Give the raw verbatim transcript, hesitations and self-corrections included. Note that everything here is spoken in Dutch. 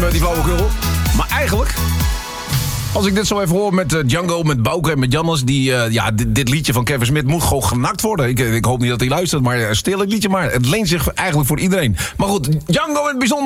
met die flauwekul. Maar eigenlijk... Als ik dit zo even hoor met uh, Django, met Bouke en met Jannes... Die, uh, ja, dit, dit liedje van Kevin Smith moet gewoon genakt worden. Ik, ik hoop niet dat hij luistert, maar stil het liedje maar. Het leent zich eigenlijk voor iedereen. Maar goed, Django in het bijzonder...